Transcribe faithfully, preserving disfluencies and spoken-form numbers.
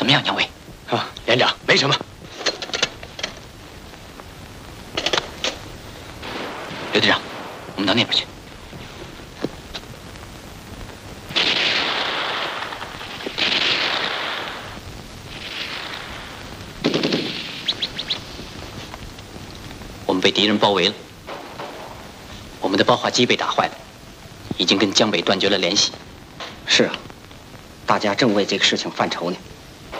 怎么样，杨伟？ 啊，连长，没什么。 刘队长，我们到那边去。我们被敌人包围了，我们的爆化机被打坏了，已经跟江北断绝了联系。 是啊，大家正为这个事情犯愁呢。